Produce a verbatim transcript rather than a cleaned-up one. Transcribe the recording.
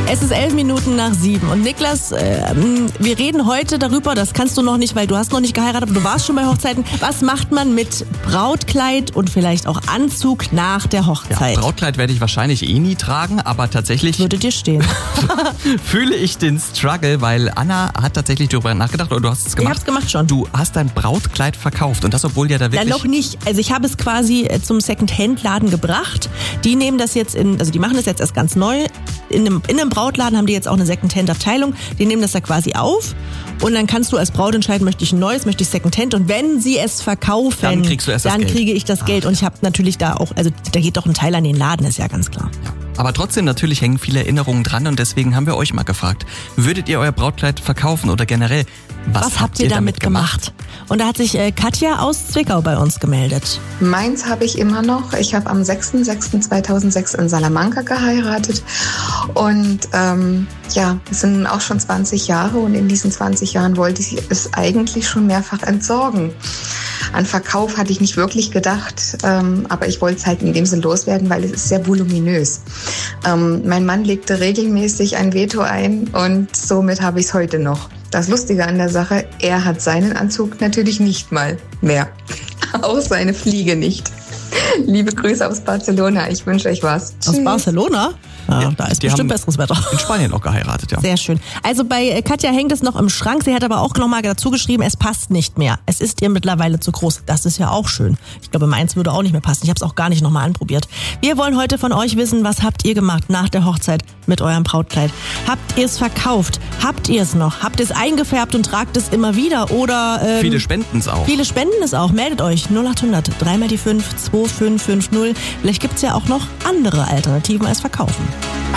Es ist elf Minuten nach sieben und Niklas, äh, wir reden heute darüber, das kannst du noch nicht, weil du hast noch nicht geheiratet, aber du warst schon bei Hochzeiten. Was macht man mit Brautkleid und vielleicht auch Anzug nach der Hochzeit? Ja, Brautkleid werde ich wahrscheinlich eh nie tragen, aber tatsächlich würde dir stehen. fühle ich den Struggle, weil Anna hat tatsächlich darüber nachgedacht, oder du hast es gemacht. Ich hab's gemacht schon. Du hast dein Brautkleid verkauft und das, obwohl ja da wirklich... Ja, noch nicht. Also ich habe es quasi zum Second-Hand-Laden gebracht. Die nehmen das jetzt in, also die machen das jetzt erst ganz neu. In einem, in einem Brautladen haben die jetzt auch eine Second-Hand-Abteilung. Die nehmen das da quasi auf und dann kannst du als Braut entscheiden, möchte ich ein neues, möchte ich Second-Hand, und wenn sie es verkaufen, dann kriegst du erst dann das Geld. kriege ich das Geld. Ach. Und ich habe natürlich da auch, also da geht doch ein Teil an den Laden, ist ja ganz klar. Ja. Aber trotzdem, natürlich hängen viele Erinnerungen dran und deswegen haben wir euch mal gefragt, würdet ihr euer Brautkleid verkaufen oder generell, was, was habt ihr damit gemacht? gemacht? Und da hat sich äh, Katja aus Zwickau bei uns gemeldet. Meins habe ich immer noch. Ich habe am sechster sechster zweitausendsechs in Salamanca geheiratet und ähm, ja, es sind nun auch schon zwanzig Jahre und in diesen zwanzig Jahren wollte ich es eigentlich schon mehrfach entsorgen. An Verkauf hatte ich nicht wirklich gedacht, ähm, aber ich wollte es halt in dem Sinn loswerden, weil es ist sehr voluminös. Ähm, mein Mann legte regelmäßig ein Veto ein und somit habe ich es heute noch. Das Lustige an der Sache, er hat seinen Anzug natürlich nicht mal mehr. Auch seine Fliege nicht. Liebe Grüße aus Barcelona, ich wünsche euch was. Aus Tschüss. Barcelona? Ja, Ja, da ist die bestimmt haben besseres Wetter. in Spanien auch geheiratet, ja. Sehr schön. Also bei Katja hängt es noch im Schrank. Sie hat aber auch nochmal dazu geschrieben, es passt nicht mehr. Es ist ihr mittlerweile zu groß. Das ist ja auch schön. Ich glaube, meins würde auch nicht mehr passen. Ich habe es auch gar nicht nochmal anprobiert. Wir wollen heute von euch wissen, was habt ihr gemacht nach der Hochzeit mit eurem Brautkleid? Habt ihr es verkauft? Habt ihr es noch? Habt ihr es eingefärbt und tragt es immer wieder? Oder ähm, Viele spenden es auch. Viele spenden es auch. Meldet euch null acht hundert drei mal die fünf zwei fünf fünf null. Vielleicht gibt es ja auch noch andere Alternativen als verkaufen.